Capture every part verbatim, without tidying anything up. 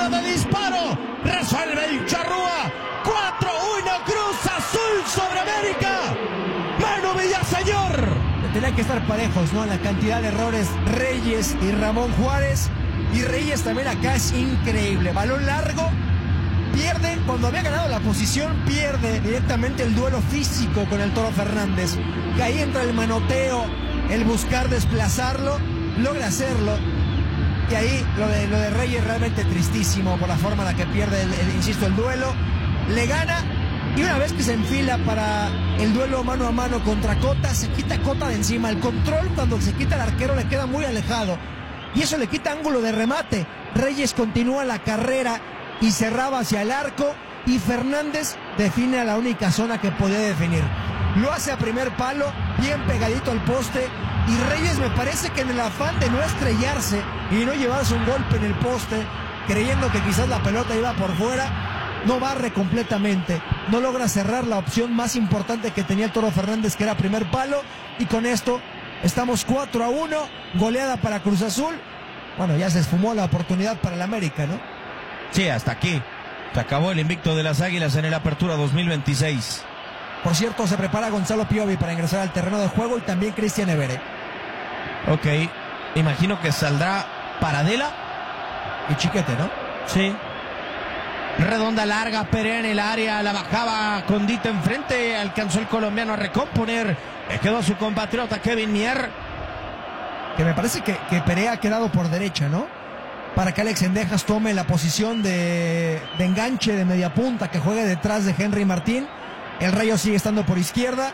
Bola de disparo. Resuelve el Charrúa. cuatro uno Cruz Azul sobre América. Manu Villaseñor. Tenía que estar parejos, ¿no? La cantidad de errores. Reyes y Ramón Juárez. Y Reyes también acá es increíble. Balón largo. Pierde, cuando había ganado la posición, pierde directamente el duelo físico con el Toro Fernández. Que ahí entra el manoteo, el buscar desplazarlo, logra hacerlo. Y ahí lo de, lo de Reyes realmente tristísimo por la forma en la que pierde, el, el, insisto, el duelo. Le gana y una vez que se enfila para el duelo mano a mano contra Cota, se quita Cota de encima. El control cuando se quita el arquero le queda muy alejado. Y eso le quita ángulo de remate. Reyes continúa la carrera y cerraba hacia el arco y Fernández define a la única zona que podía definir. Lo hace a primer palo, bien pegadito al poste, y Reyes me parece que en el afán de no estrellarse y no llevarse un golpe en el poste, creyendo que quizás la pelota iba por fuera, no barre completamente, no logra cerrar la opción más importante que tenía el Toro Fernández, que era primer palo, y con esto estamos cuatro a uno, goleada para Cruz Azul. Bueno, ya se esfumó la oportunidad para el América, ¿no? Sí, hasta aquí. Se acabó el invicto de las Águilas en el Apertura dos mil veintiséis. Por cierto, se prepara Gonzalo Piovi para ingresar al terreno de juego y también Cristian Evere. Ok, imagino que saldrá Paradela y Chiquete, ¿no? Sí. Redonda larga, Perea en el área, la bajaba Condito enfrente, alcanzó el colombiano a recomponer, le quedó a su compatriota Kevin Mier. Que me parece que, que Perea ha quedado por derecha, ¿no? Para que Alex Sendejas tome la posición de, de enganche de media punta, que juegue detrás de Henry Martín. El Rayo sigue estando por izquierda.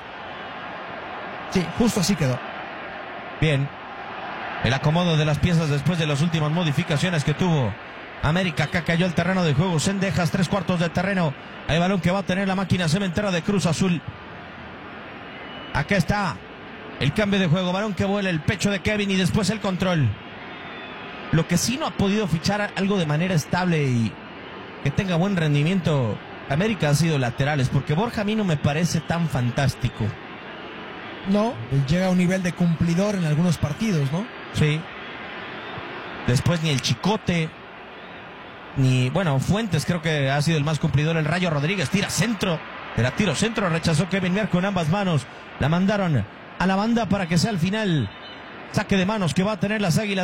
Sí, justo así quedó. Bien. El acomodo de las piezas después de las últimas modificaciones que tuvo América. Acá cayó el terreno de juego. Sendejas, tres cuartos de terreno. Hay balón que va a tener la máquina cementera de Cruz Azul. Acá está el cambio de juego. Balón que vuela el pecho de Kevin y después el control. Lo que sí no ha podido fichar algo de manera estable y que tenga buen rendimiento América ha sido laterales, porque Borja a mí no me parece tan fantástico. No, llega a un nivel de cumplidor en algunos partidos, ¿no? Sí. Después ni el Chicote, ni, bueno, Fuentes creo que ha sido el más cumplidor. El Rayo Rodríguez tira centro, era tiro centro, rechazó Kevin Mier con ambas manos. La mandaron a la banda para que sea al final saque de manos que va a tener las Águilas.